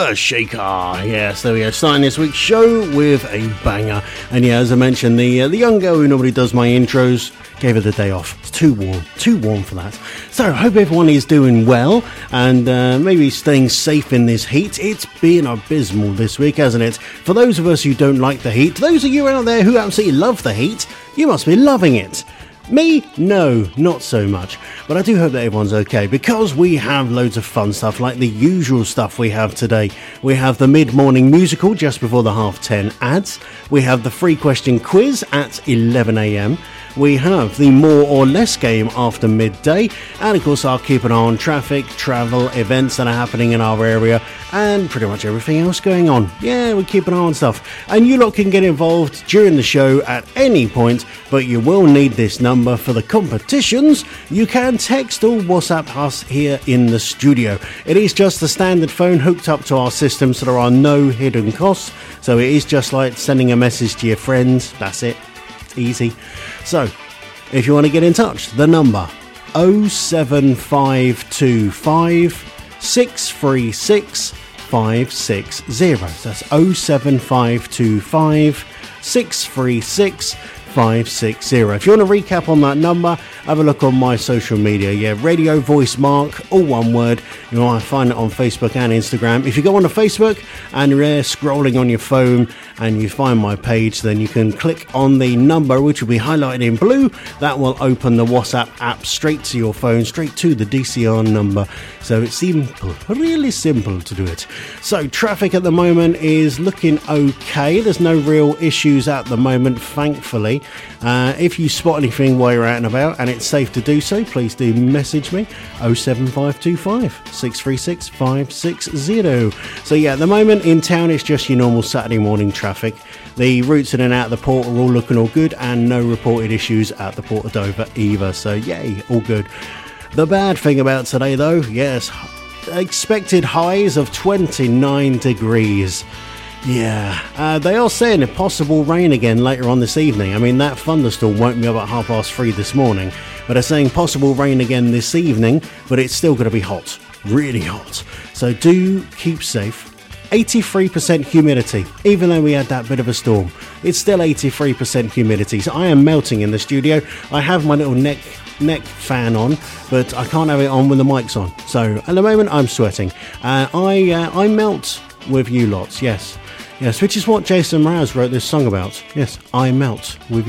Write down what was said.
Roller Shaker. Yes, there we go. Starting this week's show with a banger. And yeah, as I mentioned, the young girl who normally does my intros gave her the day off. It's too warm for that. So I hope everyone is doing well and maybe staying safe in this heat. It's been abysmal this week, hasn't it? For those of us who don't like the heat, those of you out there who absolutely love the heat, you must be loving it. Me? No, not so much. But I do hope that everyone's okay, because we have loads of fun stuff like the usual stuff we have today. We have the mid-morning musical just before the 10:30 ads. We have the free question quiz at 11 a.m. We have the more or less game after midday, and of course I'll keep an eye on traffic, travel, events that are happening in our area, and pretty much everything else going on. Yeah, we keep an eye on stuff. And you lot can get involved during the show at any point, but you will need this number for the competitions. You can text or WhatsApp us here in the studio. It is just the standard phone hooked up to our system, so there are no hidden costs. So it is just like sending a message to your friends. That's it. Easy. So, if you want to get in touch, the number 07525 636 560. That's 07525 636 560. If you want to recap on that number, have a look on my social media. Yeah, Radio Voice Mark, all one word. You might find it on Facebook and Instagram. If you go on to Facebook and you're scrolling on your phone and you find my page, then you can click on the number, which will be highlighted in blue. That will open the WhatsApp app straight to your phone, straight to the DCR number. So it's simple, really simple to do it. So traffic at the moment is looking okay. There's no real issues at the moment, thankfully. If you spot anything while you're out and about and it's safe to do so, please do message me 07525 636 560. So yeah, at the moment in town it's just your normal Saturday morning traffic. The routes in and out of the port are all looking all good, and no reported issues at the Port of Dover either, so yay, all good. The bad thing about today though, yes, expected highs of 29 degrees. Yeah, they are saying a possible rain again later on this evening. I mean, that thunderstorm woke me up at 3:30 this morning, but they're saying possible rain again this evening, but it's still going to be hot, really hot. So do keep safe. 83% humidity, even though we had that bit of a storm. It's still 83% humidity, so I am melting in the studio. I have my little neck fan on, but I can't have it on when the mic's on. So at the moment I'm sweating. I melt with you lots, yes, which is what Jason Mraz wrote this song about. Yes, I melt with you.